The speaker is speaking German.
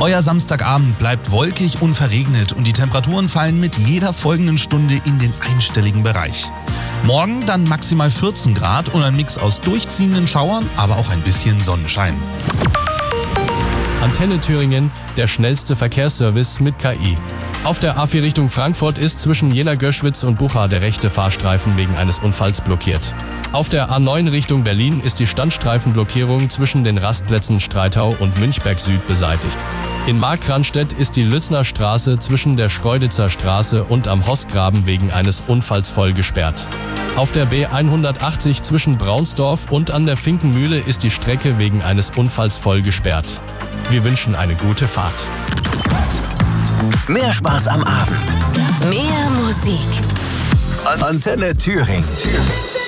Euer Samstagabend bleibt wolkig und verregnet und die Temperaturen fallen mit jeder folgenden Stunde in den einstelligen Bereich. Morgen dann maximal 14 Grad und ein Mix aus durchziehenden Schauern, aber auch ein bisschen Sonnenschein. Antenne Thüringen, der schnellste Verkehrsservice mit KI. Auf der A4 Richtung Frankfurt ist zwischen Jena-Göschwitz und Bucha der rechte Fahrstreifen wegen eines Unfalls blockiert. Auf der A9 Richtung Berlin ist die Standstreifenblockierung zwischen den Rastplätzen Streitau und Münchberg Süd beseitigt. In Markranstädt ist die Lützner Straße zwischen der Schkeuditzer Straße und am Hossgraben wegen eines Unfalls voll gesperrt. Auf der B180 zwischen Braunsdorf und an der Finkenmühle ist die Strecke wegen eines Unfalls voll gesperrt. Wir wünschen eine gute Fahrt. Mehr Spaß am Abend. Mehr Musik. Antenne Thüringen.